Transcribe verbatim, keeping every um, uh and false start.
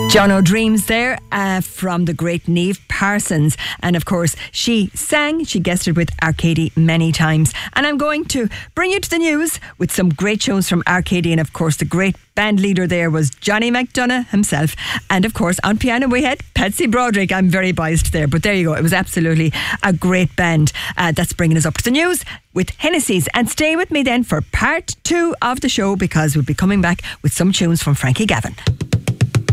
John O'Dreams there uh, from the great Niamh Parsons. And of course, she sang, she guested with Arcady many times. And I'm going to bring you to the news with some great shows from Arcady. And of course, the great band leader there was Johnny McDonough himself. And of course, on piano we had Patsy Broderick. I'm very biased there, but there you go. It was absolutely a great band. Uh, that's bringing us up to the news with Hennessy's. And stay with me then for part two of the show, because we'll be coming back with some tunes from Frankie Gavin.